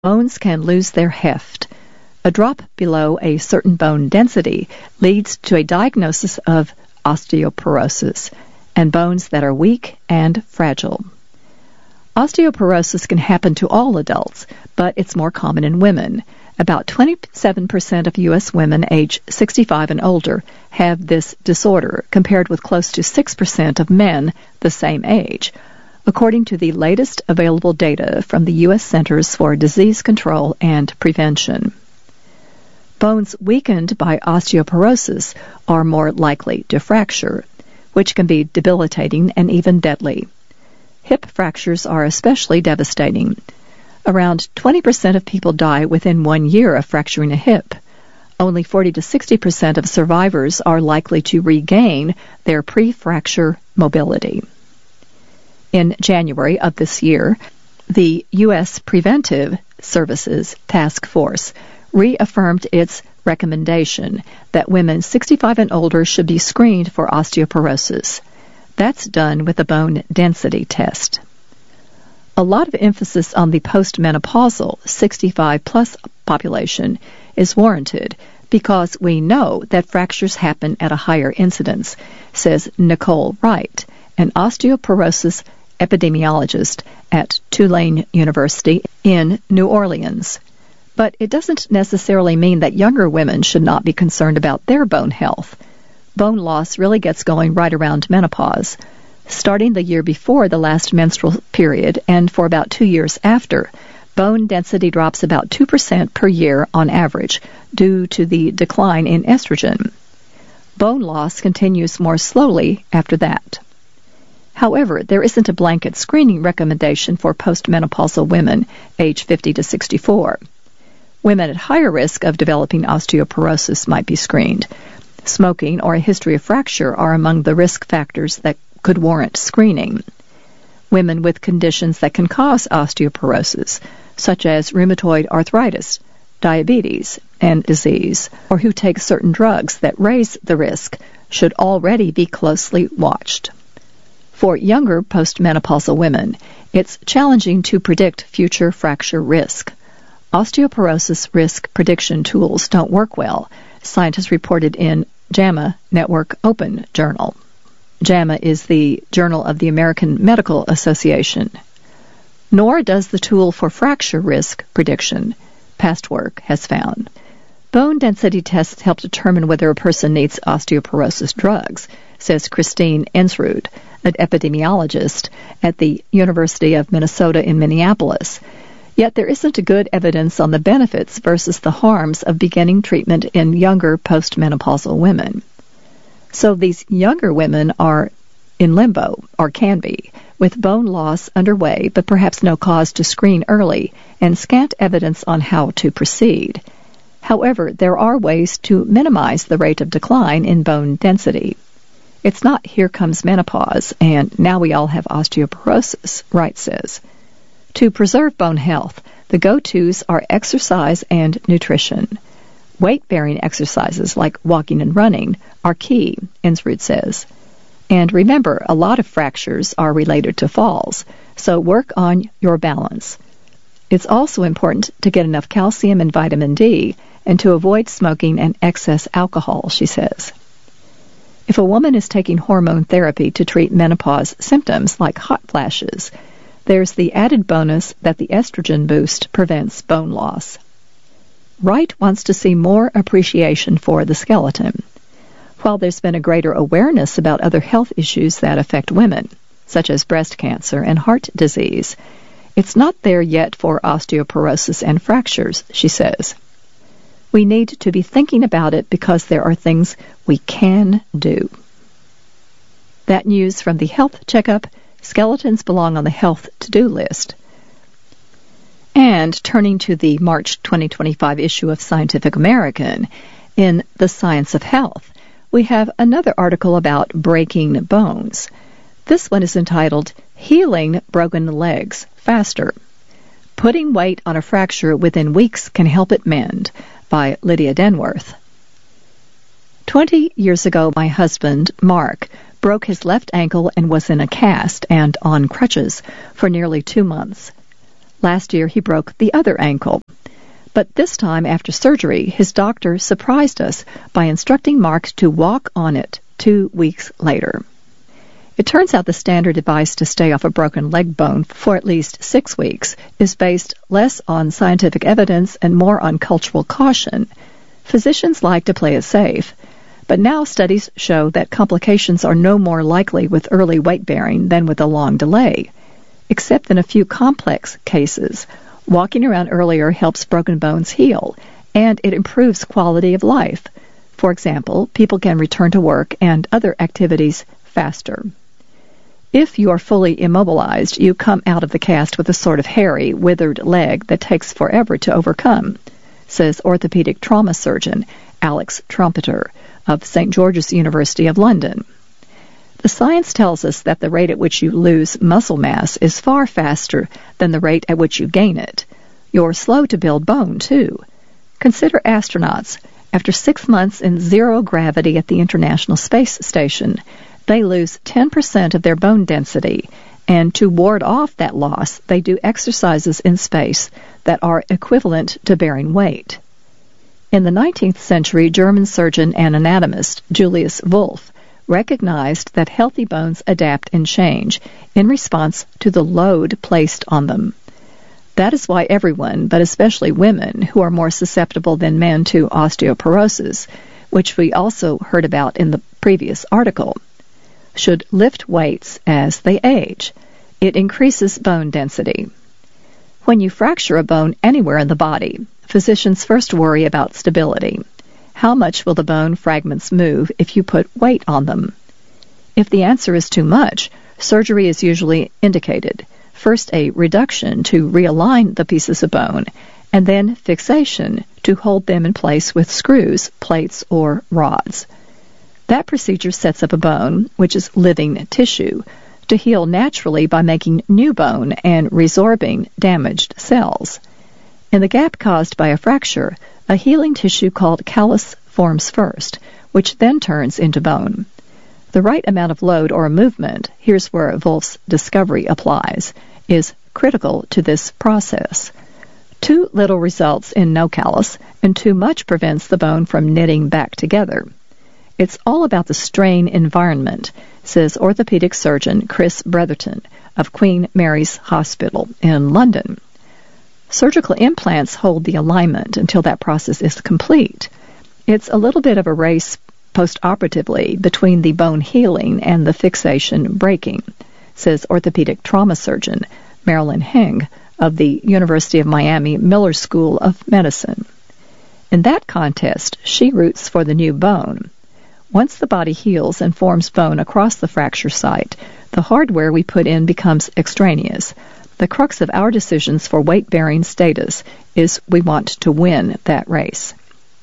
bones can lose their heft. A drop below a certain bone density leads to a diagnosis of osteoporosis and bones that are weak and fragile. Osteoporosis can happen to all adults, but it's more common in women. About 27% of U.S. women age 65 and older have this disorder, compared with close to 6% of men the same age, according to the latest available data from the U.S. Centers for Disease Control and Prevention. Bones weakened by osteoporosis are more likely to fracture, which can be debilitating and even deadly. Hip fractures are especially devastating. Around 20% of people die within 1 year of fracturing a hip. Only 40 to 60% of survivors are likely to regain their pre-fracture mobility. In January of this year, the U.S. Preventive Services Task Force reaffirmed its recommendation that women 65 and older should be screened for osteoporosis. That's done with a bone density test. A lot of emphasis on the postmenopausal 65-plus population is warranted because we know that fractures happen at a higher incidence, says Nicole Wright, an osteoporosis epidemiologist at Tulane University in New Orleans. But it doesn't necessarily mean that younger women should not be concerned about their bone health. Bone loss really gets going right around menopause, starting the year before the last menstrual period and for about 2 years after. Bone density drops about 2% per year on average due to the decline in estrogen. Bone loss continues more slowly after that. However, there isn't a blanket screening recommendation for postmenopausal women age 50 to 64. Women at higher risk of developing osteoporosis might be screened. Smoking or a history of fracture are among the risk factors that could warrant screening. Women with conditions that can cause osteoporosis, such as rheumatoid arthritis, diabetes, and disease, or who take certain drugs that raise the risk, should already be closely watched. For younger postmenopausal women, it's challenging to predict future fracture risk. Osteoporosis risk prediction tools don't work well, scientists reported in JAMA Network Open Journal. JAMA is the Journal of the American Medical Association. Nor does the tool for fracture risk prediction, past work has found. Bone density tests help determine whether a person needs osteoporosis drugs, says Christine Ensrud, an epidemiologist at the University of Minnesota in Minneapolis. Yet there isn't good evidence on the benefits versus the harms of beginning treatment in younger postmenopausal women. So these younger women are in limbo, or can be, with bone loss underway, but perhaps no cause to screen early, and scant evidence on how to proceed. However, there are ways to minimize the rate of decline in bone density. It's not here comes menopause, and now we all have osteoporosis, Wright says. To preserve bone health, the go-tos are exercise and nutrition. Weight-bearing exercises like walking and running are key, Ensrud says. And remember, a lot of fractures are related to falls, so work on your balance. It's also important to get enough calcium and vitamin D and to avoid smoking and excess alcohol, she says. If a woman is taking hormone therapy to treat menopause symptoms like hot flashes, there's the added bonus that the estrogen boost prevents bone loss. Wright wants to see more appreciation for the skeleton. While there's been a greater awareness about other health issues that affect women, such as breast cancer and heart disease, it's not there yet for osteoporosis and fractures, she says. We need to be thinking about it because there are things we can do. That news from the Health Checkup. Skeletons belong on the health to-do list. And turning to the March 2025 issue of Scientific American, in The Science of Health, we have another article about breaking bones. This one is entitled, Healing Broken Legs Faster. Putting weight on a fracture within weeks can help it mend, by Lydia Denworth. 20 years ago, my husband, Mark, broke his left ankle and was in a cast and on crutches for nearly 2 months. Last year he broke the other ankle. But this time, after surgery, his doctor surprised us by instructing Mark to walk on it 2 weeks later. It turns out the standard advice to stay off a broken leg bone for at least 6 weeks is based less on scientific evidence and more on cultural caution. Physicians like to play it safe, but now studies show that complications are no more likely with early weight-bearing than with a long delay. Except in a few complex cases, walking around earlier helps broken bones heal, and it improves quality of life. For example, people can return to work and other activities faster. If you are fully immobilized, you come out of the cast with a sort of hairy, withered leg that takes forever to overcome, says orthopedic trauma surgeon Alex Trumpeter of St. George's University of London. The science tells us that the rate at which you lose muscle mass is far faster than the rate at which you gain it. You're slow to build bone, too. Consider astronauts. After 6 months in zero gravity at the International Space Station, they lose 10% of their bone density, and to ward off that loss, they do exercises in space that are equivalent to bearing weight. In the 19th century, German surgeon and anatomist Julius Wolff recognized that healthy bones adapt and change in response to the load placed on them. That is why everyone, but especially women, who are more susceptible than men to osteoporosis, which we also heard about in the previous article, should lift weights as they age. It increases bone density. When you fracture a bone anywhere in the body, physicians first worry about stability. How much will the bone fragments move if you put weight on them? If the answer is too much, surgery is usually indicated. First a reduction to realign the pieces of bone, and then fixation to hold them in place with screws, plates, or rods. That procedure sets up a bone, which is living tissue, to heal naturally by making new bone and resorbing damaged cells. In the gap caused by a fracture, a healing tissue called callus forms first, which then turns into bone. The right amount of load or movement, here's where Wolff's discovery applies, is critical to this process. Too little results in no callus, and too much prevents the bone from knitting back together. It's all about the strain environment, says orthopedic surgeon Chris Bretherton of Queen Mary's Hospital in London. Surgical implants hold the alignment until that process is complete. It's a little bit of a race post-operatively between the bone healing and the fixation breaking, says orthopedic trauma surgeon Marilyn Heng of the University of Miami Miller School of Medicine. In that contest, she roots for the new bone. Once the body heals and forms bone across the fracture site, the hardware we put in becomes extraneous. The crux of our decisions for weight-bearing status is we want to win that race.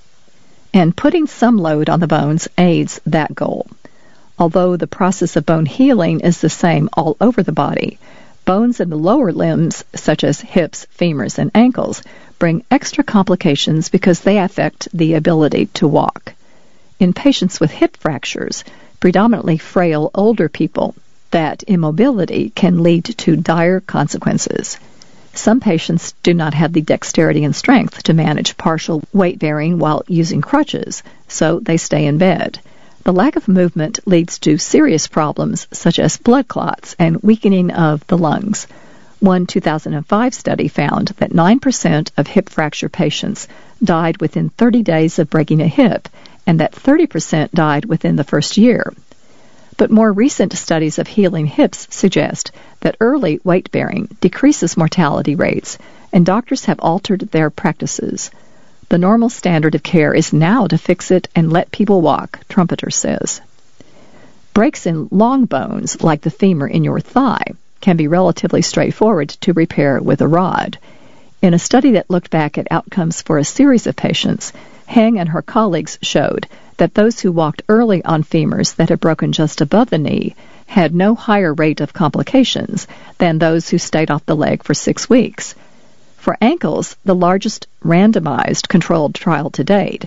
And putting some load on the bones aids that goal. Although the process of bone healing is the same all over the body, bones in the lower limbs, such as hips, femurs, and ankles, bring extra complications because they affect the ability to walk. In patients with hip fractures, predominantly frail older people, that immobility can lead to dire consequences. Some patients do not have the dexterity and strength to manage partial weight bearing while using crutches, so they stay in bed. The lack of movement leads to serious problems such as blood clots and weakening of the lungs. One 2005 study found that 9% of hip fracture patients died within 30 days of breaking a hip, and that 30% died within the first year. But more recent studies of healing hips suggest that early weight-bearing decreases mortality rates, and doctors have altered their practices. The normal standard of care is now to fix it and let people walk, Trumpeter says. Breaks in long bones, like the femur in your thigh, can be relatively straightforward to repair with a rod. In a study that looked back at outcomes for a series of patients, Heng and her colleagues showed that those who walked early on femurs that had broken just above the knee had no higher rate of complications than those who stayed off the leg for 6 weeks. For ankles, the largest randomized controlled trial to date,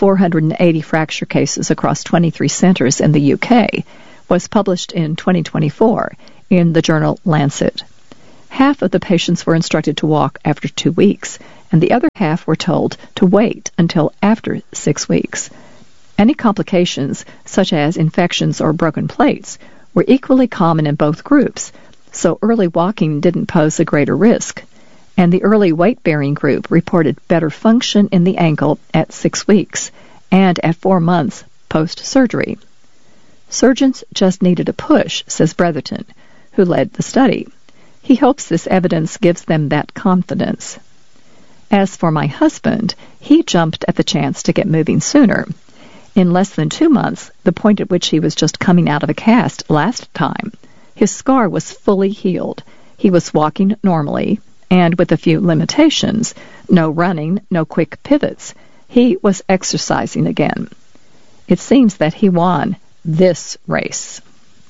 480 fracture cases across 23 centers in the UK, was published in 2024 in the journal Lancet. half of the patients were instructed to walk after 2 weeks, and the other half were told to wait until after 6 weeks. Any complications, such as infections or broken plates, were equally common in both groups, so early walking didn't pose a greater risk. And the early weight-bearing group reported better function in the ankle at 6 weeks and at 4 months post-surgery. Surgeons just needed a push, says Bretherton, who led the study. He hopes this evidence gives them that confidence. As for my husband, he jumped at the chance to get moving sooner. In less than 2 months, the point at which he was just coming out of a cast last time, his scar was fully healed. He was walking normally, and with a few limitations, no running, no quick pivots. He was exercising again. It seems that he won this race.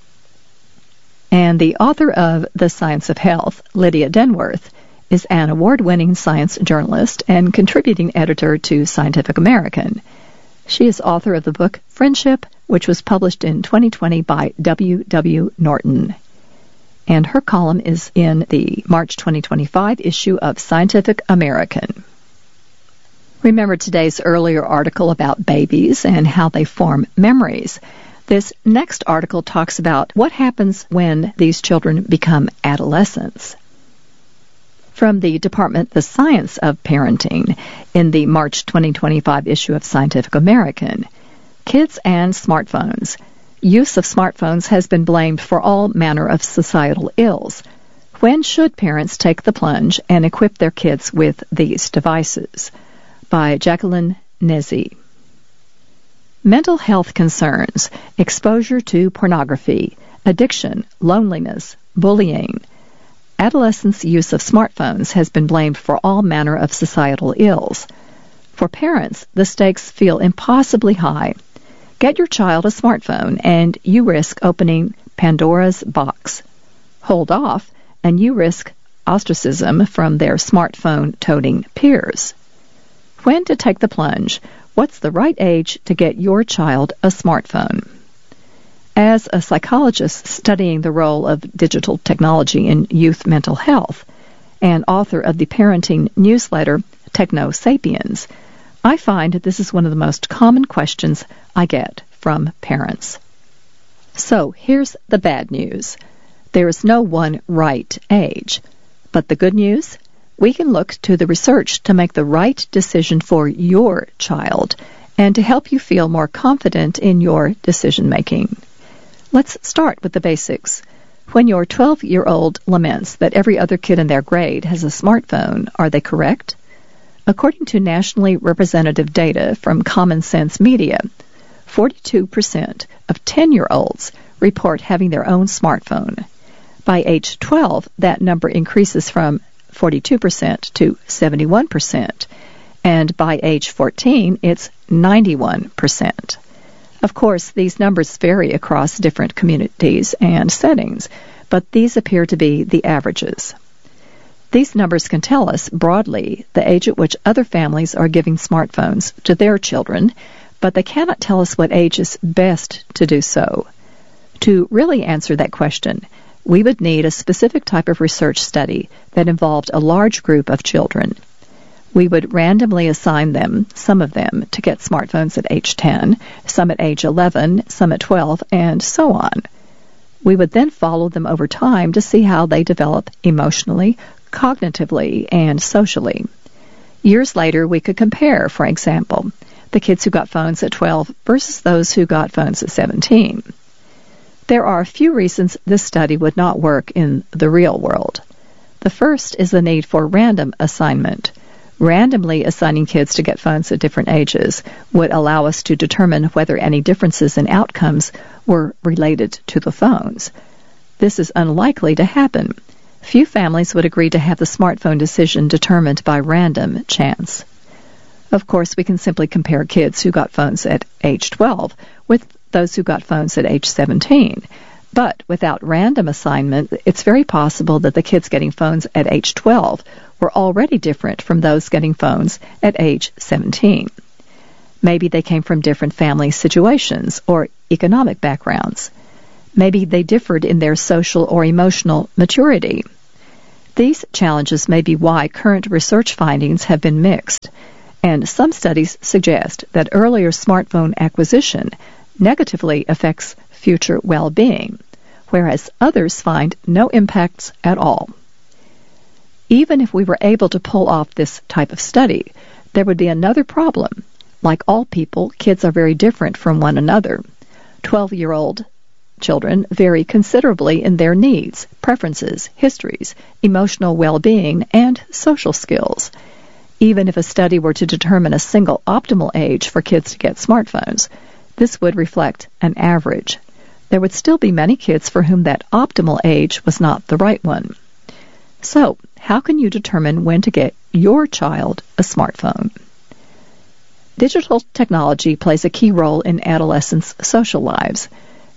And the author of The Science of Health, Lydia Denworth, is an award-winning science journalist and contributing editor to Scientific American. She is author of the book Friendship, which was published in 2020 by W. W. Norton. And her column is in the March 2025 issue of Scientific American. Remember today's earlier article about babies and how they form memories. This next article talks about what happens when these children become adolescents. From the department The Science of Parenting in the March 2025 issue of Scientific American, Kids and Smartphones. Use of smartphones has been blamed for all manner of societal ills. When should parents take the plunge and equip their kids with these devices? By Jacqueline Nezzi. Mental health concerns, exposure to pornography, addiction, loneliness, bullying. Adolescents' use of smartphones has been blamed for all manner of societal ills. For parents, the stakes feel impossibly high. Get your child a smartphone, and you risk opening Pandora's box. Hold off, and you risk ostracism from their smartphone-toting peers. When to take the plunge? What's the right age to get your child a smartphone? As a psychologist studying the role of digital technology in youth mental health and author of the parenting newsletter Techno Sapiens, I find this is one of the most common questions I get from parents. So here's the bad news. There is no one right age. But the good news? We can look to the research to make the right decision for your child and to help you feel more confident in your decision-making. Let's start with the basics. When your 12-year-old laments that every other kid in their grade has a smartphone, are they correct? According to nationally representative data from Common Sense Media, 42% of 10-year-olds report having their own smartphone. By age 12, that number increases from 42% to 71%, and by age 14, it's 91%. Of course, these numbers vary across different communities and settings, but these appear to be the averages. These numbers can tell us broadly the age at which other families are giving smartphones to their children, but they cannot tell us what age is best to do so. To really answer that question, we would need a specific type of research study that involved a large group of children. We would randomly assign them, some of them, to get smartphones at age 10, some at age 11, some at 12, and so on. We would then follow them over time to see how they develop emotionally, cognitively, and socially. Years later, we could compare, for example, the kids who got phones at 12 versus those who got phones at 17. There are a few reasons this study would not work in the real world. The first is the need for random assignment. Randomly assigning kids to get phones at different ages would allow us to determine whether any differences in outcomes were related to the phones. This is unlikely to happen. Few families would agree to have the smartphone decision determined by random chance. Of course, we can simply compare kids who got phones at age 12 with those who got phones at age 17. But without random assignment, it's very possible that the kids getting phones at age 12 were already different from those getting phones at age 17. Maybe they came from different family situations or economic backgrounds. Maybe they differed in their social or emotional maturity. These challenges may be why current research findings have been mixed, and some studies suggest that earlier smartphone acquisition negatively affects future well-being, whereas others find no impacts at all. Even if we were able to pull off this type of study, there would be another problem. Like all people, kids are very different from one another. 12-year-old children vary considerably in their needs, preferences, histories, emotional well-being, and social skills. Even if a study were to determine a single optimal age for kids to get smartphones, this would reflect an average. There would still be many kids for whom that optimal age was not the right one. So, how can you determine when to get your child a smartphone? Digital technology plays a key role in adolescents' social lives.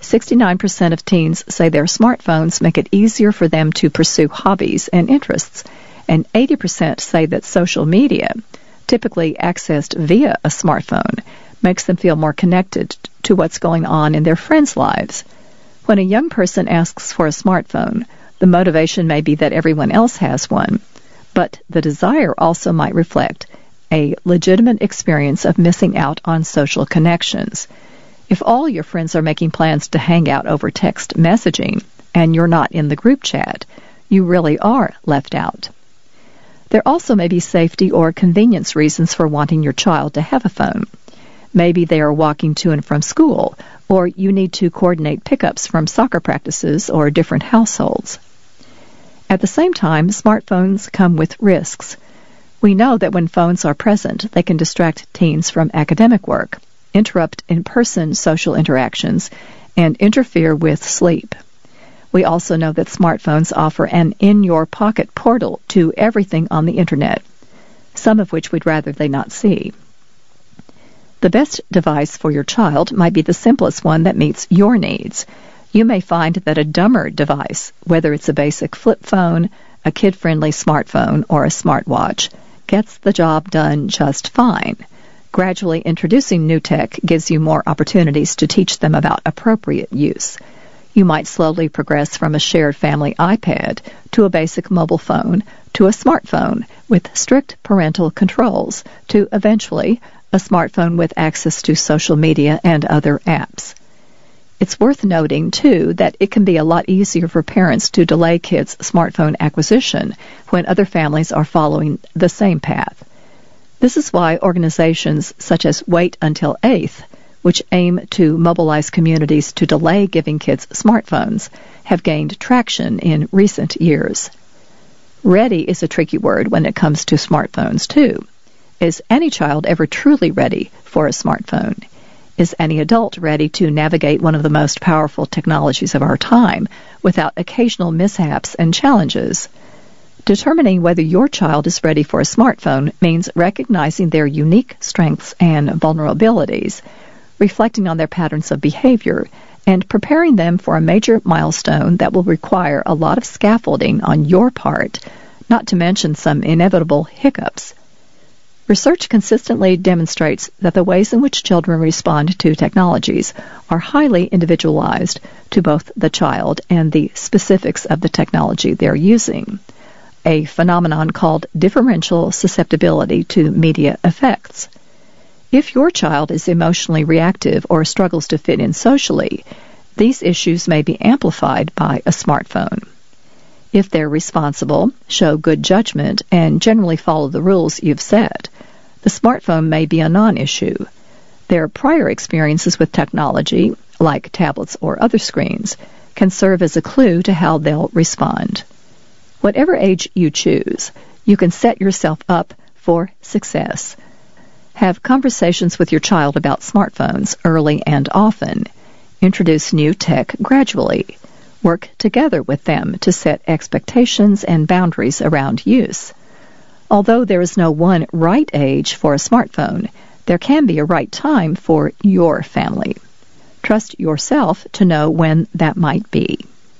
69% of teens say their smartphones make it easier for them to pursue hobbies and interests, and 80% say that social media, typically accessed via a smartphone, makes them feel more connected to what's going on in their friends' lives. When a young person asks for a smartphone, the motivation may be that everyone else has one, but the desire also might reflect a legitimate experience of missing out on social connections. If all your friends are making plans to hang out over text messaging and you're not in the group chat, you really are left out. There also may be safety or convenience reasons for wanting your child to have a phone. Maybe they are walking to and from school, or you need to coordinate pickups from soccer practices or different households. At the same time, smartphones come with risks. We know that when phones are present, they can distract teens from academic work, interrupt in-person social interactions, and interfere with sleep. We also know that smartphones offer an in-your-pocket portal to everything on the Internet, some of which we'd rather they not see. The best device for your child might be the simplest one that meets your needs. You may find that a dumber device, whether it's a basic flip phone, a kid-friendly smartphone, or a smartwatch, gets the job done just fine. Gradually introducing new tech gives you more opportunities to teach them about appropriate use. You might slowly progress from a shared family iPad to a basic mobile phone to a smartphone with strict parental controls to eventually a smartphone with access to social media and other apps. It's worth noting, too, that it can be a lot easier for parents to delay kids' smartphone acquisition when other families are following the same path. This is why organizations such as Wait Until 8th, which aim to mobilize communities to delay giving kids smartphones, have gained traction in recent years. Ready is a tricky word when it comes to smartphones, too. Is any child ever truly ready for a smartphone? Is any adult ready to navigate one of the most powerful technologies of our time without occasional mishaps and challenges? Determining whether your child is ready for a smartphone means recognizing their unique strengths and vulnerabilities, reflecting on their patterns of behavior, and preparing them for a major milestone that will require a lot of scaffolding on your part, not to mention some inevitable hiccups. Research consistently demonstrates that the ways in which children respond to technologies are highly individualized to both the child and the specifics of the technology they're using, a phenomenon called differential susceptibility to media effects. If your child is emotionally reactive or struggles to fit in socially, these issues may be amplified by a smartphone. If they're responsible, show good judgment, and generally follow the rules you've set, the smartphone may be a non-issue. Their prior experiences with technology, like tablets or other screens, can serve as a clue to how they'll respond. Whatever age you choose, you can set yourself up for success. Have conversations with your child about smartphones early and often. Introduce new tech gradually. Work together with them to set expectations and boundaries around use. Although there is no one right age for a smartphone, there can be a right time for your family. Trust yourself to know when that might be.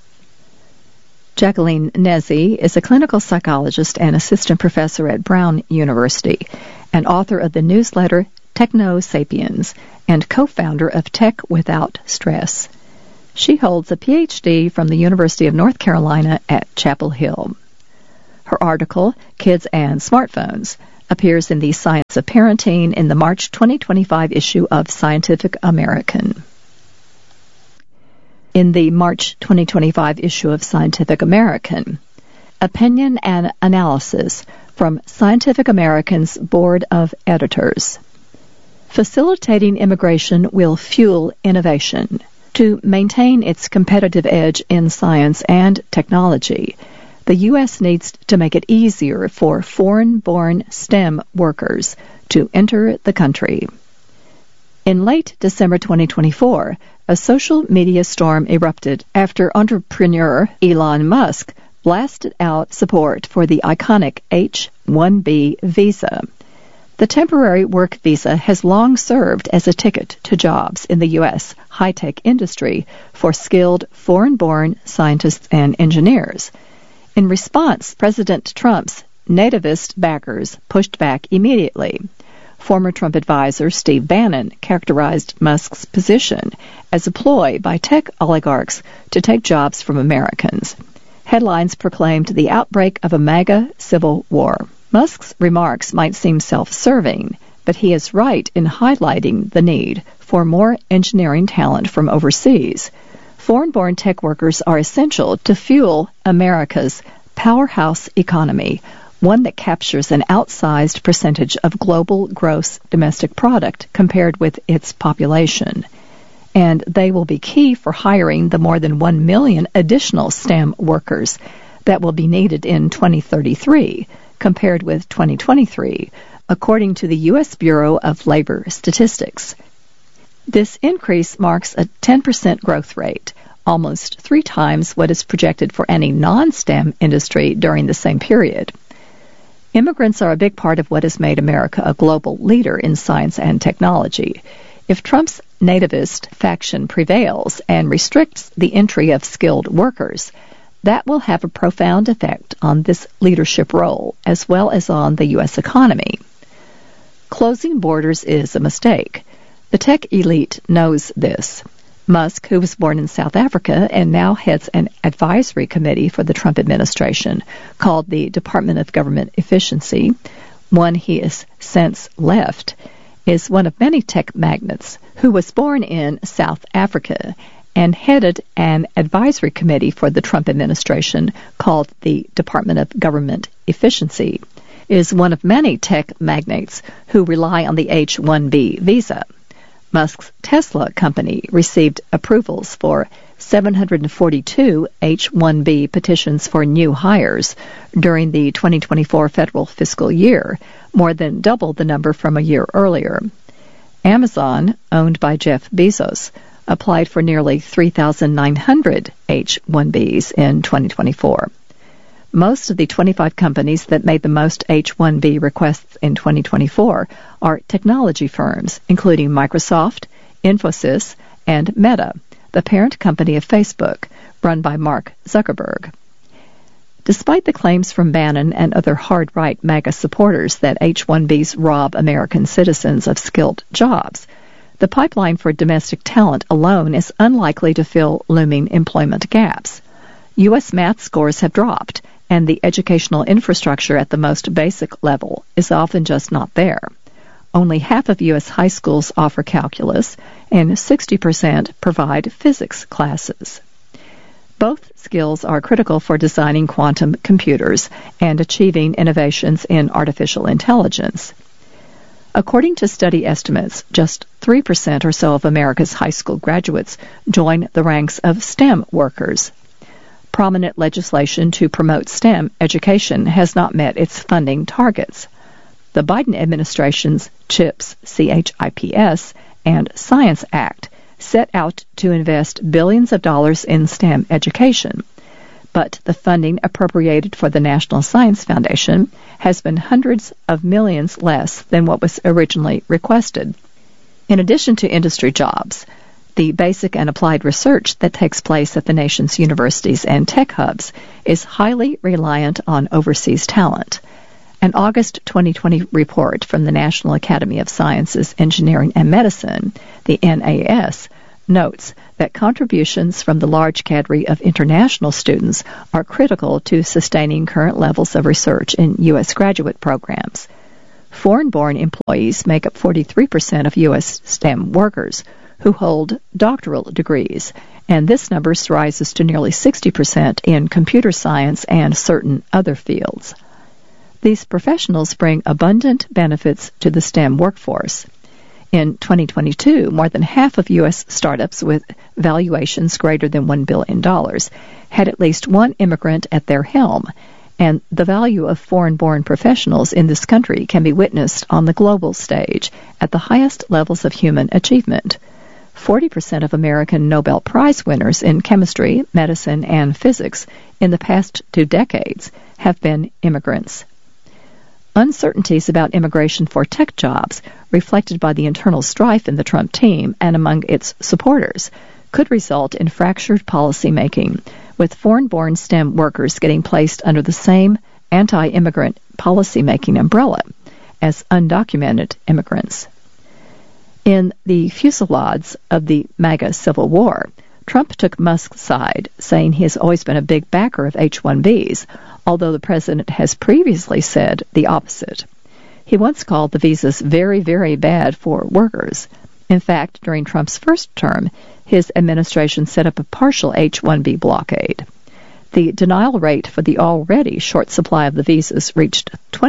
Jacqueline Nezi is a clinical psychologist and assistant professor at Brown University, and author of the newsletter Techno Sapiens, and co-founder of Tech Without Stress. She holds a PhD from the University of North Carolina at Chapel Hill. Her article, Kids and Smartphones, appears in the Science of Parenting in the March 2025 issue of Scientific American. In the March 2025 issue of Scientific American, Opinion and Analysis from Scientific American's Board of Editors. Facilitating immigration will fuel innovation. To maintain its competitive edge in science and technology, the U.S. needs to make it easier for foreign-born STEM workers to enter the country. In late December 2024, a social media storm erupted after entrepreneur Elon Musk blasted out support for the iconic H-1B visa. The temporary work visa has long served as a ticket to jobs in the U.S. high-tech industry for skilled foreign-born scientists and engineers. In response, President Trump's nativist backers pushed back immediately. Former Trump advisor Steve Bannon characterized Musk's position as a ploy by tech oligarchs to take jobs from Americans. Headlines proclaimed the outbreak of a MAGA civil war. Musk's remarks might seem self-serving, but he is right in highlighting the need for more engineering talent from overseas. Foreign-born tech workers are essential to fuel America's powerhouse economy, one that captures an outsized percentage of global gross domestic product compared with its population. And they will be key for hiring the more than 1 million additional STEM workers that will be needed in 2033, compared with 2023, according to the U.S. Bureau of Labor Statistics. This increase marks a 10% growth rate, almost 3 times what is projected for any non-STEM industry during the same period. Immigrants are a big part of what has made America a global leader in science and technology. If Trump's nativist faction prevails and restricts the entry of skilled workers, that will have a profound effect on this leadership role, as well as on the U.S. economy. Closing borders is a mistake. The tech elite knows this. Musk, who was born in South Africa and now heads an advisory committee for the Trump administration called the Department of Government Efficiency, one he has since left, is one of many tech magnates who was born in South Africa and headed an advisory committee for the Trump administration called the Department of Government Efficiency, is one of many tech magnates who rely on the H-1B visa. Musk's Tesla company received approvals for 742 H-1B petitions for new hires during the 2024 federal fiscal year, more than double the number from a year earlier. Amazon, owned by Jeff Bezos, applied for nearly 3,900 H-1Bs in 2024. Most of the 25 companies that made the most H-1B requests in 2024 are technology firms, including Microsoft, Infosys, and Meta, the parent company of Facebook, run by Mark Zuckerberg. Despite the claims from Bannon and other hard-right MAGA supporters that H-1Bs rob American citizens of skilled jobs, the pipeline for domestic talent alone is unlikely to fill looming employment gaps. U.S. math scores have dropped, and the educational infrastructure at the most basic level is often just not there. Only half of U.S. high schools offer calculus, and 60% provide physics classes. Both skills are critical for designing quantum computers and achieving innovations in artificial intelligence. According to study estimates, just 3% or so of America's high school graduates join the ranks of STEM workers. Prominent legislation to promote STEM education has not met its funding targets. The Biden administration's CHIPS, CHIPS, and Science Act set out to invest billions of dollars in STEM education, but the funding appropriated for the National Science Foundation has been hundreds of millions less than what was originally requested. In addition to industry jobs, the basic and applied research that takes place at the nation's universities and tech hubs is highly reliant on overseas talent. An August 2020 report from the National Academy of Sciences, Engineering, and Medicine, the NAS, notes that contributions from the large cadre of international students are critical to sustaining current levels of research in U.S. graduate programs. Foreign-born employees make up 43% of U.S. STEM workers who hold doctoral degrees, and this number rises to nearly 60% in computer science and certain other fields. These professionals bring abundant benefits to the STEM workforce. In 2022, more than half of U.S. startups with valuations greater than $1 billion had at least one immigrant at their helm, and the value of foreign-born professionals in this country can be witnessed on the global stage at the highest levels of human achievement. 40% of American Nobel Prize winners in chemistry, medicine, and physics in the past 2 decades have been immigrants. Uncertainties about immigration for tech jobs, reflected by the internal strife in the Trump team and among its supporters, could result in fractured policymaking, with foreign-born STEM workers getting placed under the same anti-immigrant policymaking umbrella as undocumented immigrants. In the fusillades of the MAGA Civil War, Trump took Musk's side, saying he has always been a big backer of H-1Bs, although the president has previously said the opposite. He once called the visas very, very bad for workers. In fact, during Trump's first term, his administration set up a partial H-1B blockade. The denial rate for the already short supply of the visas reached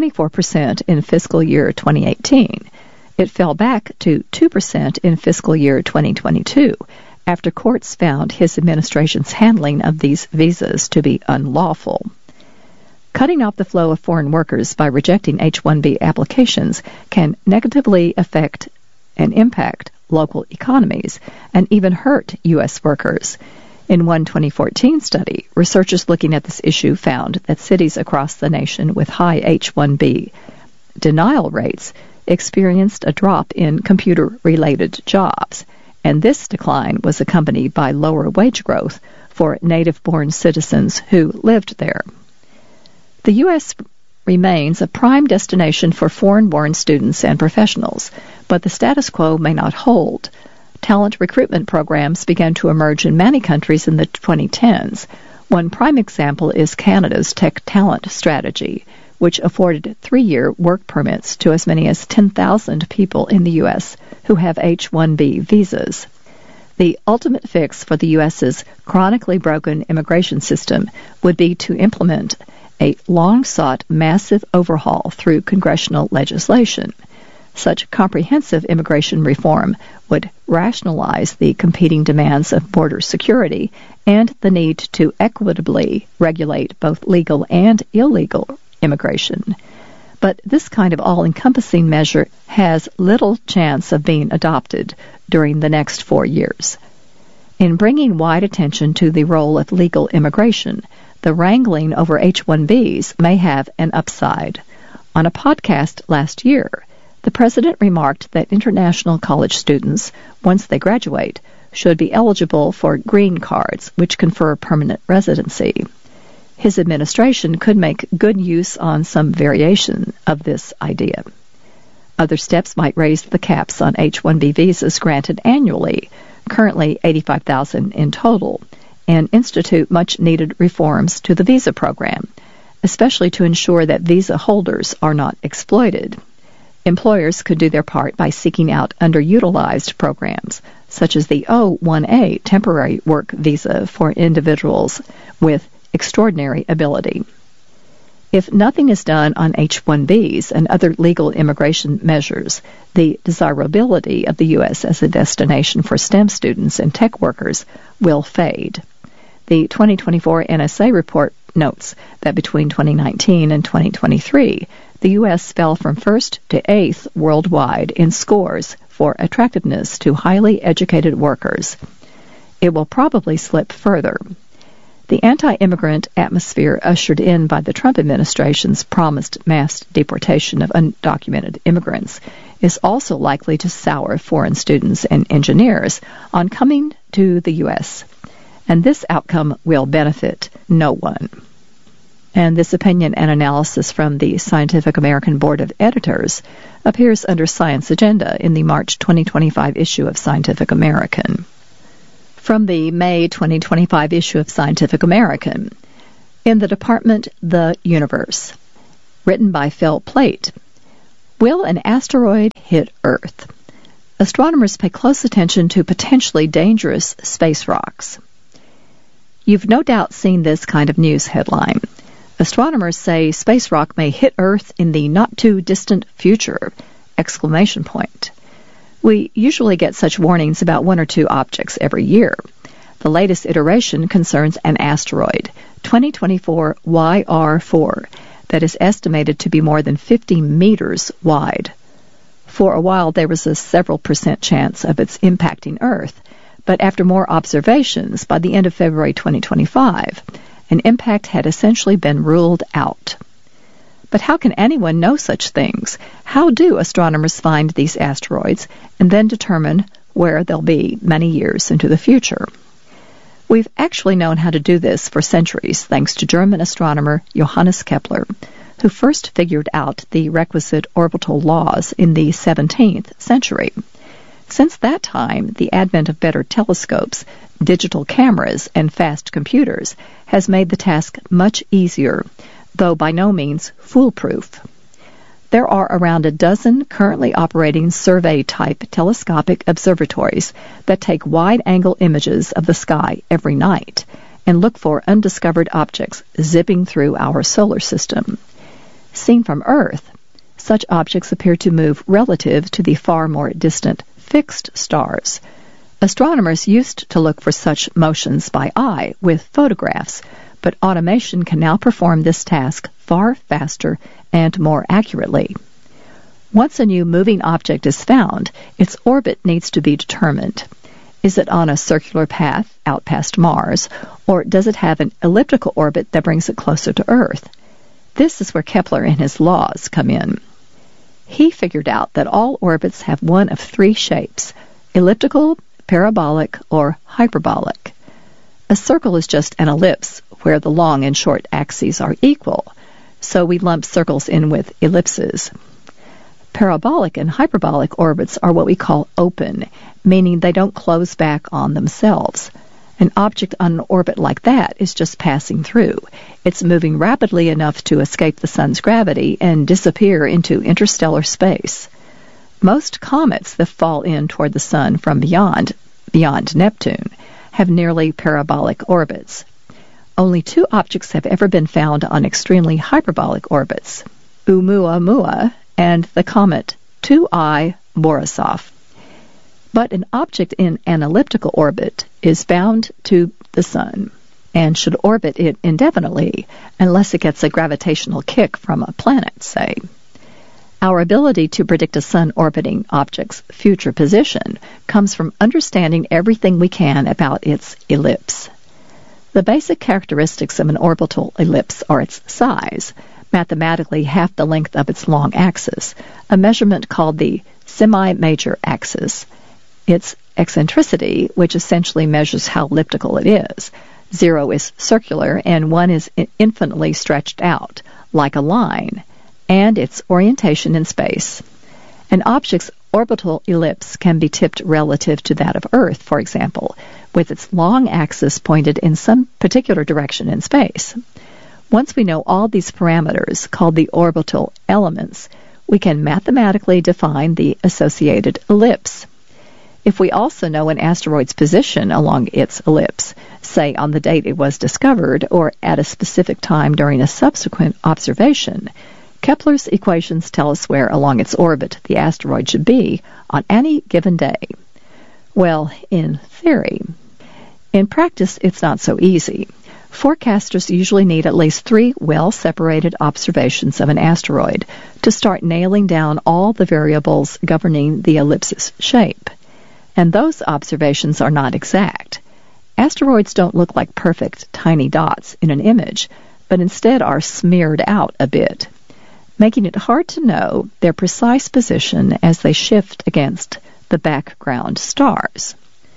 24% in fiscal year 2018. It fell back to 2% in fiscal year 2022, after courts found his administration's handling of these visas to be unlawful. Cutting off the flow of foreign workers by rejecting H-1B applications can negatively affect and impact local economies and even hurt U.S. workers. In one 2014 study, researchers looking at this issue found that cities across the nation with high H-1B denial rates experienced a drop in computer-related jobs, and this decline was accompanied by lower wage growth for native-born citizens who lived there. The U.S. remains a prime destination for foreign-born students and professionals, but the status quo may not hold. Talent recruitment programs began to emerge in many countries in the 2010s. One prime example is Canada's Tech Talent Strategy, which afforded 3-year work permits to as many as 10,000 people in the U.S. who have H-1B visas. The ultimate fix for the U.S.'s chronically broken immigration system would be to implement a long-sought massive overhaul through congressional legislation. Such comprehensive immigration reform would rationalize the competing demands of border security and the need to equitably regulate both legal and illegal immigration. But this kind of all-encompassing measure has little chance of being adopted during the next 4 years. In bringing wide attention to the role of legal immigration, the wrangling over H-1Bs may have an upside. On a podcast last year, the president remarked that international college students, once they graduate, should be eligible for green cards, which confer permanent residency. His administration could make good use on some variation of this idea. Other steps might raise the caps on H-1B visas granted annually, currently 85,000 in total, and institute much-needed reforms to the visa program, especially to ensure that visa holders are not exploited. Employers could do their part by seeking out underutilized programs, such as the O-1A temporary work visa for individuals with extraordinary ability. If nothing is done on H-1Bs and other legal immigration measures, the desirability of the U.S. as a destination for STEM students and tech workers will fade. The 2024 NSA report notes that between 2019 and 2023, the U.S. fell from 1st to 8th worldwide in scores for attractiveness to highly educated workers. It will probably slip further. The anti-immigrant atmosphere ushered in by the Trump administration's promised mass deportation of undocumented immigrants is also likely to sour foreign students and engineers on coming to the U.S., and this outcome will benefit no one. And this opinion and analysis from the Scientific American Board of Editors appears under Science Agenda in the March 2025 issue of Scientific American. From the May 2025 issue of Scientific American, in the department The Universe, written by Phil Plait. Will an asteroid hit Earth? Astronomers pay close attention to potentially dangerous space rocks. You've no doubt seen this kind of news headline. Astronomers say space rock may hit Earth in the not-too-distant future! ! We usually get such warnings about one or two objects every year. The latest iteration concerns an asteroid, 2024 YR4, that is estimated to be more than 50 meters wide. For a while, there was a several % chance of its impacting Earth, but after more observations, by the end of February 2025, an impact had essentially been ruled out. But how can anyone know such things? How do astronomers find these asteroids and then determine where they'll be many years into the future? We've actually known how to do this for centuries, thanks to German astronomer Johannes Kepler, who first figured out the requisite orbital laws in the 17th century. Since that time, the advent of better telescopes, digital cameras, and fast computers has made the task much easier, though by no means foolproof. There are around a dozen currently operating survey-type telescopic observatories that take wide-angle images of the sky every night and look for undiscovered objects zipping through our solar system. Seen from Earth, such objects appear to move relative to the far more distant fixed stars. Astronomers used to look for such motions by eye with photographs, but automation can now perform this task far faster and more accurately. Once a new moving object is found, its orbit needs to be determined. Is it on a circular path out past Mars, or does it have an elliptical orbit that brings it closer to Earth? This is where Kepler and his laws come in. He figured out that all orbits have one of three shapes: elliptical, parabolic, or hyperbolic. A circle is just an ellipse where the long and short axes are equal, so we lump circles in with ellipses. Parabolic and hyperbolic orbits are what we call open, meaning they don't close back on themselves. An object on an orbit like that is just passing through. It's moving rapidly enough to escape the sun's gravity and disappear into interstellar space. Most comets that fall in toward the sun from beyond Neptune, have nearly parabolic orbits. Only two objects have ever been found on extremely hyperbolic orbits, Oumuamua and the comet 2I Borisov. But an object in an elliptical orbit is bound to the sun and should orbit it indefinitely unless it gets a gravitational kick from a planet, say. Our ability to predict a sun-orbiting object's future position comes from understanding everything we can about its ellipse. The basic characteristics of an orbital ellipse are its size, mathematically half the length of its long axis, a measurement called the semi-major axis, its eccentricity, which essentially measures how elliptical it is. 0 is circular, and 1 is infinitely stretched out, like a line, and its orientation in space. An object's orbital ellipse can be tipped relative to that of Earth, for example, with its long axis pointed in some particular direction in space. Once we know all these parameters, called the orbital elements, we can mathematically define the associated ellipse. If we also know an asteroid's position along its ellipse, say on the date it was discovered or at a specific time during a subsequent observation, Kepler's equations tell us where along its orbit the asteroid should be on any given day. Well, in theory. In practice, it's not so easy. Forecasters usually need at least 3 well-separated observations of an asteroid to start nailing down all the variables governing the ellipse's shape. And those observations are not exact. Asteroids don't look like perfect, tiny dots in an image, but instead are smeared out a bit, making it hard to know their precise position as they shift against the background stars.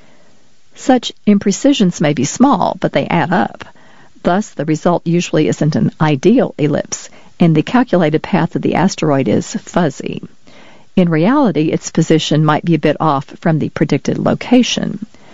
Such imprecisions may be small, but they add up. Thus, the result usually isn't an ideal ellipse, and the calculated path of the asteroid is fuzzy. In reality, its position might be a bit off from the predicted location.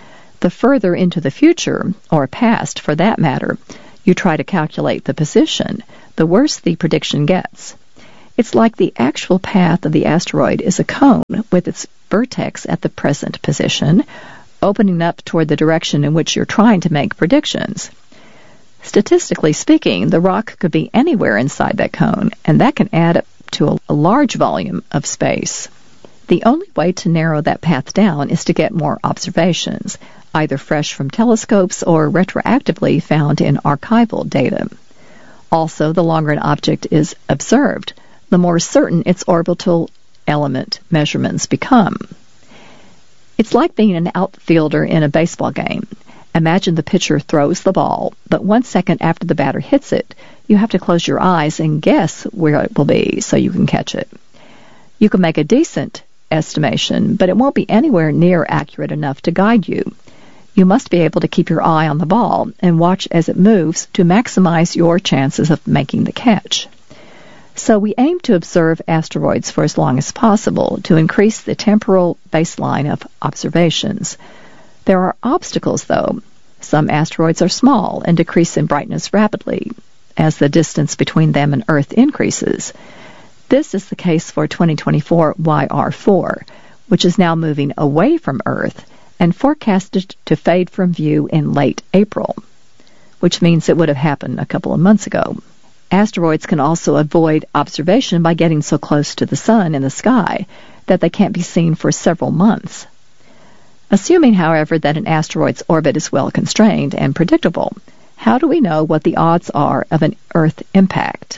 The further into the future, or past for that matter, you try to calculate the position, the worse the prediction gets. It's like the actual path of the asteroid is a cone with its vertex at the present position, opening up toward the direction in which you're trying to make predictions. Statistically speaking, the rock could be anywhere inside that cone, and that can add up to a large volume of space. The only way to narrow that path down is to get more observations, either fresh from telescopes or retroactively found in archival data. Also, the longer an object is observed, the more certain its orbital element measurements become. It's like being an outfielder in a baseball game. Imagine the pitcher throws the ball, but 1 second after the batter hits it, you have to close your eyes and guess where it will be so you can catch it. You can make a decent estimation, but it won't be anywhere near accurate enough to guide you. You must be able to keep your eye on the ball and watch as it moves to maximize your chances of making the catch. So we aim to observe asteroids for as long as possible to increase the temporal baseline of observations. There are obstacles, though. Some asteroids are small and decrease in brightness rapidly as the distance between them and Earth increases. This is the case for 2024 YR4, which is now moving away from Earth and forecasted to fade from view in late April, which means it would have happened a couple of months ago. Asteroids can also avoid observation by getting so close to the sun in the sky that they can't be seen for several months. Assuming, however, that an asteroid's orbit is well constrained and predictable, how do we know what the odds are of an Earth impact?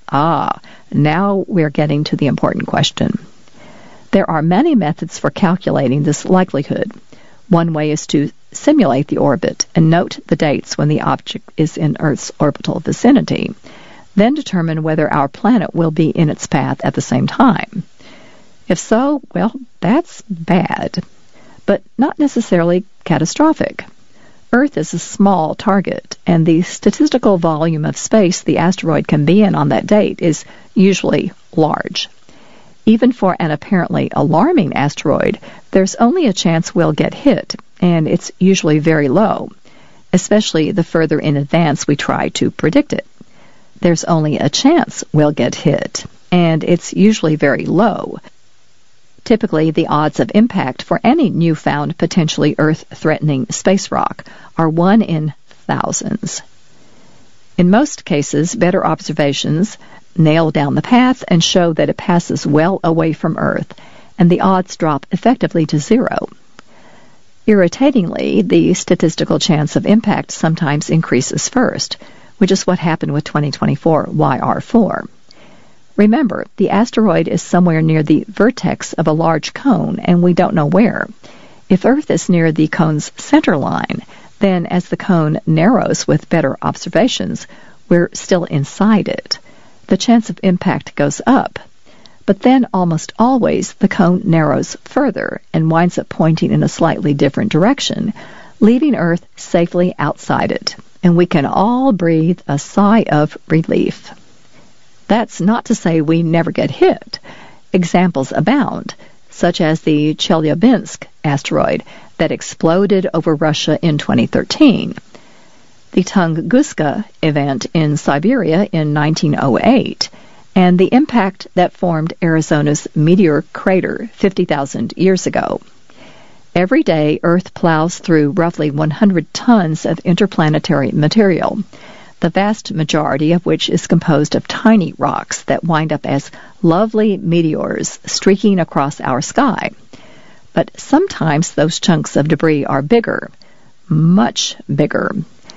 Now we're getting to the important question. There are many methods for calculating this likelihood. One way is to simulate the orbit and note the dates when the object is in Earth's orbital vicinity, then determine whether our planet will be in its path at the same time. If so, well, that's bad, but not necessarily catastrophic. Earth is a small target, and the statistical volume of space the asteroid can be in on that date is usually large. Even for an apparently alarming asteroid, there's only a chance we'll get hit, and it's usually very low, especially the further in advance we try to predict it. There's only a chance we'll get hit, and it's usually very low. Typically, the odds of impact for any newfound potentially Earth-threatening space rock are 1 in thousands. In most cases, better observations nail down the path and show that it passes well away from Earth, and the odds drop effectively to 0. Irritatingly, the statistical chance of impact sometimes increases first, which is what happened with 2024 YR4. Remember, the asteroid is somewhere near the vertex of a large cone, and we don't know where. If Earth is near the cone's center line, then as the cone narrows with better observations, we're still inside it. The chance of impact goes up. But then almost always the cone narrows further and winds up pointing in a slightly different direction, leaving Earth safely outside it, and we can all breathe a sigh of relief. That's not to say we never get hit. Examples abound, such as the Chelyabinsk asteroid that exploded over Russia in 2013, the Tunguska event in Siberia in 1908, and the impact that formed Arizona's meteor crater 50,000 years ago. Every day, Earth plows through roughly 100 tons of interplanetary material, the vast majority of which is composed of tiny rocks that wind up as lovely meteors streaking across our sky. But sometimes those chunks of debris are bigger, much bigger.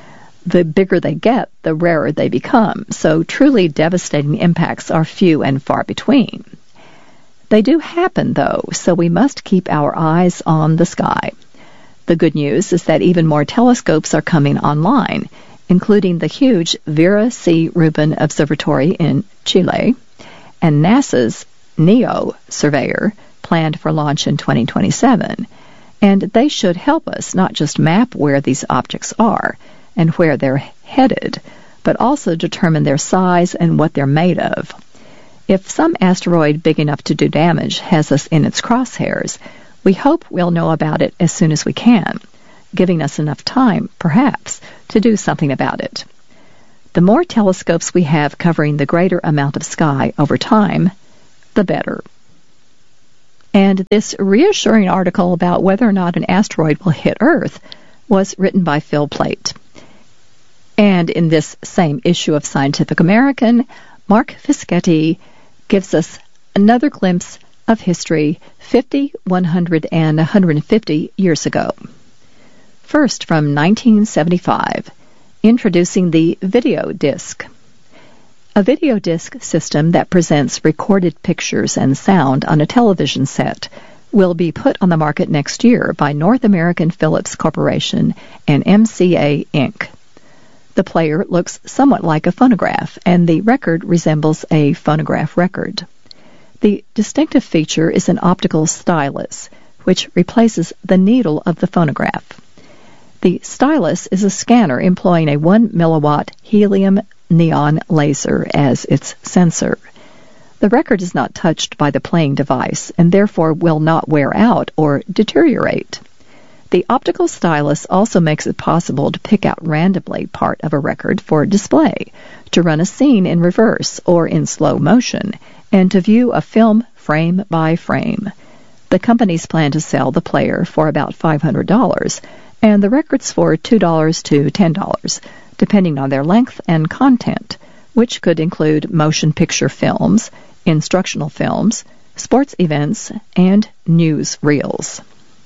The bigger they get, the rarer they become, so truly devastating impacts are few and far between. They do happen, though, so we must keep our eyes on the sky. The good news is that even more telescopes are coming online, including the huge Vera C. Rubin Observatory in Chile and NASA's NEO surveyor, planned for launch in 2027. And they should help us not just map where these objects are and where they're headed, but also determine their size and what they're made of. If some asteroid big enough to do damage has us in its crosshairs, we hope we'll know about it as soon as we can. giving us enough time, perhaps, to do something about it. The more telescopes we have covering the greater amount of sky over time, the better. And this reassuring article about whether or not an asteroid will hit Earth was written by Phil Plait. And in this same issue of Scientific American, Mark Fischetti gives us another glimpse of history 50, 100, and 150 years ago. First, from 1975, introducing the video disc. A video disc system that presents recorded pictures and sound on a television set will be put on the market next year by North American Philips Corporation and MCA Inc. The player looks somewhat like a phonograph, and the record resembles a phonograph record. The distinctive feature is an optical stylus, which replaces the needle of the phonograph. The stylus is a scanner employing a 1 milliwatt helium neon laser as its sensor. The record is not touched by the playing device and therefore will not wear out or deteriorate. The optical stylus also makes it possible to pick out randomly part of a record for display, to run a scene in reverse or in slow motion, and to view a film frame by frame. The companies plan to sell the player for about $500 and the records for $2 to $10, depending on their length and content, which could include motion picture films, instructional films, sports events, and news reels.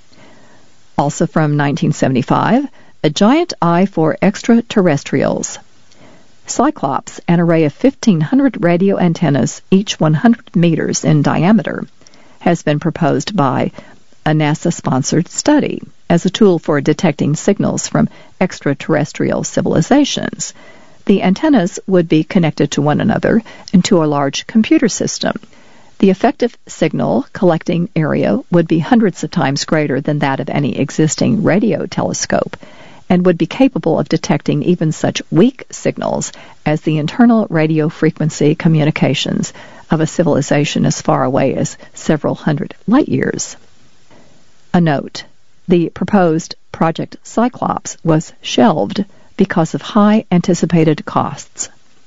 Also from 1975, a giant eye for extraterrestrials. Cyclops, an array of 1,500 radio antennas, each 100 meters in diameter, has been proposed by a NASA-sponsored study as a tool for detecting signals from extraterrestrial civilizations. The antennas would be connected to one another and to a large computer system. The effective signal collecting area would be hundreds of times greater than that of any existing radio telescope, and would be capable of detecting even such weak signals as the internal radio frequency communications of a civilization as far away as several hundred light years. A note: the proposed Project Cyclops was shelved because of high anticipated costs.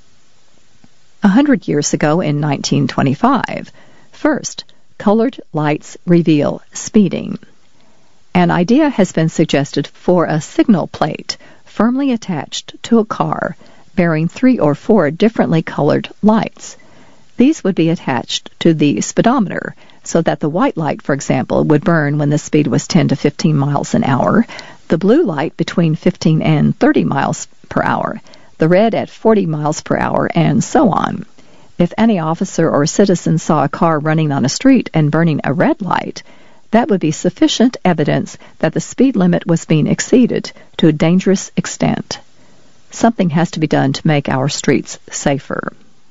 100 years ago in 1925, first, colored lights reveal speeding. An idea has been suggested for a signal plate firmly attached to a car bearing 3 or 4 differently colored lights. These would be attached to the speedometer so that the white light, for example, would burn when the speed was 10 to 15 miles an hour, the blue light between 15 and 30 miles per hour, the red at 40 miles per hour, and so on. If any officer or citizen saw a car running on a street and burning a red light, that would be sufficient evidence that the speed limit was being exceeded to a dangerous extent. Something has to be done to make our streets safer.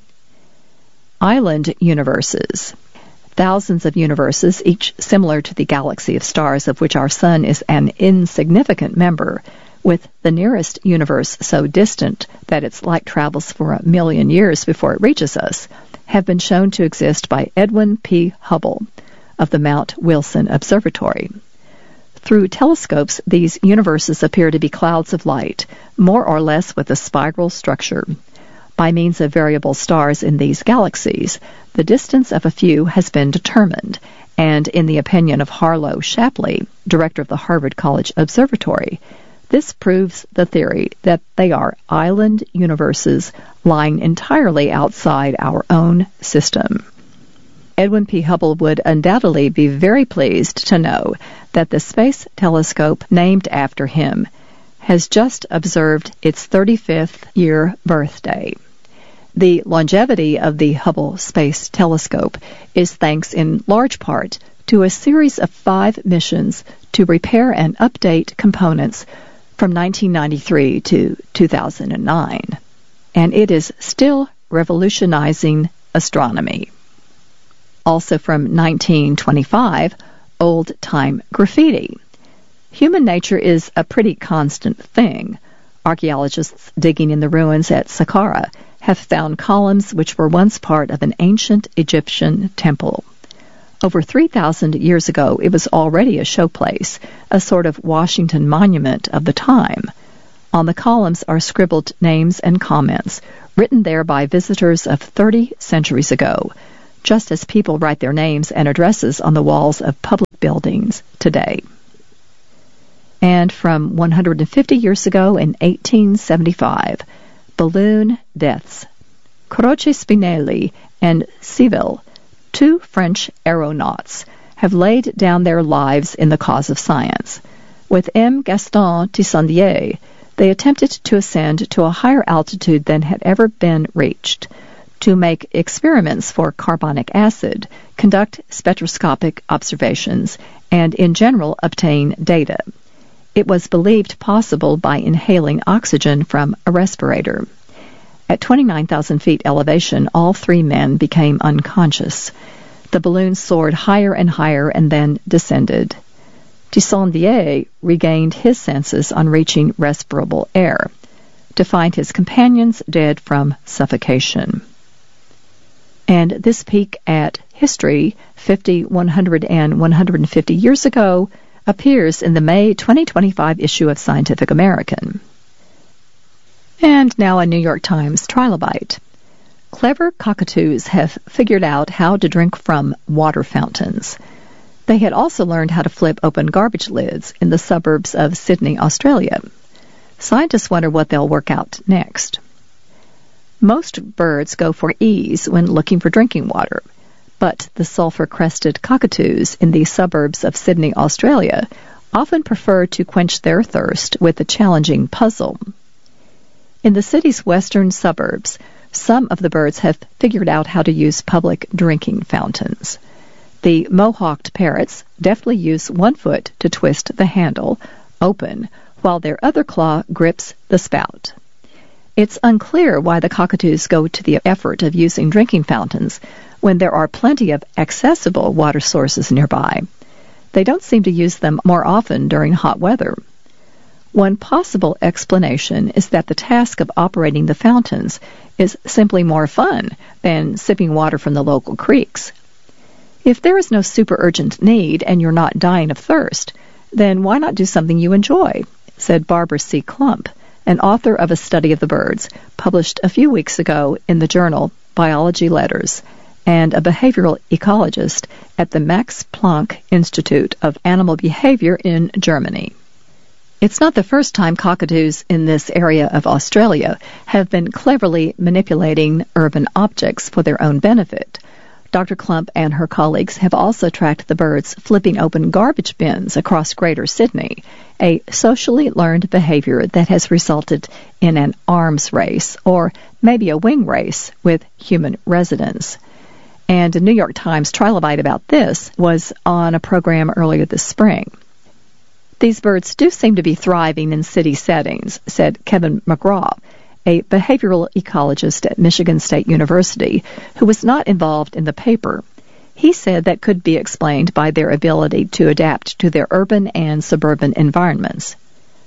Island universes. Thousands of universes, each similar to the galaxy of stars of which our sun is an insignificant member, with the nearest universe so distant that its light travels for 1 million years before it reaches us, have been shown to exist by Edwin P. Hubble of the Mount Wilson Observatory. Through telescopes, these universes appear to be clouds of light, more or less with a spiral structure. By means of variable stars in these galaxies, the distance of a few has been determined, and in the opinion of Harlow Shapley, director of the Harvard College Observatory, this proves the theory that they are island universes lying entirely outside our own system. Edwin P. Hubble would undoubtedly be very pleased to know that the space telescope named after him has just observed its 35th year birthday. The longevity of the Hubble Space Telescope is thanks in large part to a series of 5 missions to repair and update components from 1993 to 2009, and it is still revolutionizing astronomy. Also from 1925, old-time graffiti. Human nature is a pretty constant thing. Archaeologists digging in the ruins at Saqqara have found columns which were once part of an ancient Egyptian temple. Over 3,000 years ago, it was already a showplace, a sort of Washington monument of the time. On the columns are scribbled names and comments, written there by visitors of 30 centuries ago, just as people write their names and addresses on the walls of public buildings today. And from 150 years ago in 1875, balloon deaths. Croce Spinelli and Civil, two French aeronauts, have laid down their lives in the cause of science. With M. Gaston Tissandier, they attempted to ascend to a higher altitude than had ever been reached, to make experiments for carbonic acid, conduct spectroscopic observations, and in general obtain data. It was believed possible by inhaling oxygen from a respirator. At 29,000 feet elevation, all three men became unconscious. The balloon soared higher and higher and then descended. Tissandier regained his senses on reaching respirable air, to find his companions dead from suffocation. And this peek at history, 50, 100, and 150 years ago, appears in the May 2025 issue of Scientific American. And now a New York Times trilobite. Clever cockatoos have figured out how to drink from water fountains. They had also learned how to flip open garbage lids in the suburbs of Sydney, Australia. Scientists wonder what they'll work out next. Most birds go for ease when looking for drinking water, but the sulfur-crested cockatoos in the suburbs of Sydney, Australia, often prefer to quench their thirst with a challenging puzzle. In the city's western suburbs, some of the birds have figured out how to use public drinking fountains. The mohawked parrots deftly use one foot to twist the handle open, while their other claw grips the spout. It's unclear why the cockatoos go to the effort of using drinking fountains when there are plenty of accessible water sources nearby. They don't seem to use them more often during hot weather. One possible explanation is that the task of operating the fountains is simply more fun than sipping water from the local creeks. If there is no super urgent need and you're not dying of thirst, then why not do something you enjoy, said Barbara C. Klump, an author of a study of the birds, published a few weeks ago in the journal Biology Letters, and a behavioral ecologist at the Max Planck Institute of Animal Behavior in Germany. It's not the first time cockatoos in this area of Australia have been cleverly manipulating urban objects for their own benefit. Dr. Klump and her colleagues have also tracked the birds flipping open garbage bins across Greater Sydney, a socially learned behavior that has resulted in an arms race, or maybe a wing race, with human residents. And a New York Times trilobite about this was on a program earlier this spring. These birds do seem to be thriving in city settings, said Kevin McGraw, a behavioral ecologist at Michigan State University, who was not involved in the paper. He said that could be explained by their ability to adapt to their urban and suburban environments.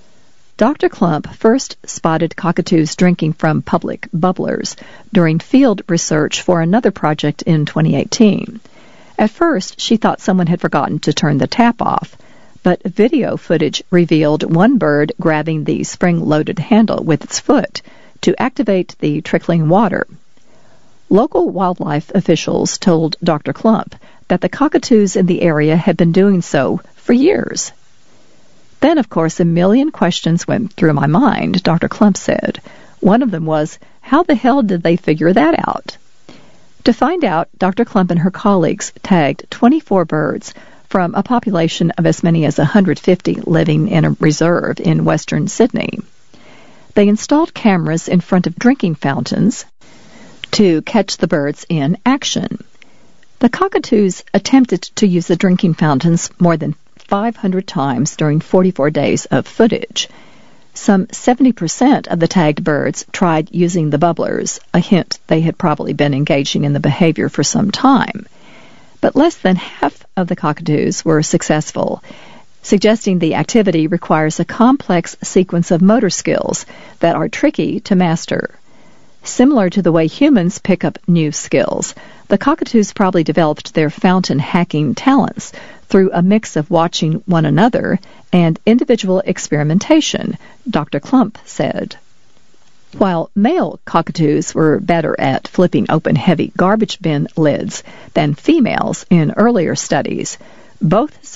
Dr. Klump first spotted cockatoos drinking from public bubblers during field research for another project in 2018. At first, she thought someone had forgotten to turn the tap off, but video footage revealed one bird grabbing the spring-loaded handle with its foot to activate the trickling water. Local wildlife officials told Dr. Klump that the cockatoos in the area had been doing so for years. Then, of course, a million questions went through my mind, Dr. Klump said. One of them was, how the hell did they figure that out? To find out, Dr. Klump and her colleagues tagged 24 birds from a population of as many as 150 living in a reserve in western Sydney. They installed cameras in front of drinking fountains to catch the birds in action. The cockatoos attempted to use the drinking fountains more than 500 times during 44 days of footage. Some 70% of the tagged birds tried using the bubblers, a hint they had probably been engaging in the behavior for some time. But less than half of the cockatoos were successful, suggesting the activity requires a complex sequence of motor skills that are tricky to master. Similar to the way humans pick up new skills, the cockatoos probably developed their fountain hacking talents through a mix of watching one another and individual experimentation, Dr. Klump said. While male cockatoos were better at flipping open heavy garbage bin lids than females in earlier studies, both